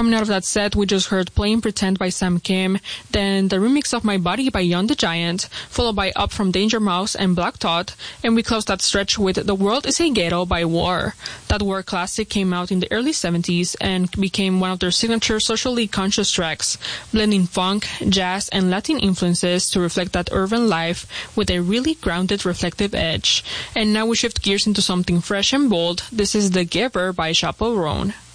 Coming out of that set, we just heard Playing Pretend by Sam Kim, then the remix of My Body by Young the Giant, followed by Up from Danger Mouse and Black Thought, and we closed that stretch with The World is a Ghetto by War. That War classic came out in the early 70s and became one of their signature socially conscious tracks, blending funk, jazz, and Latin influences to reflect that urban life with a really grounded, reflective edge. And now we shift gears into something fresh and bold. This is The Giver by Chappell Roan.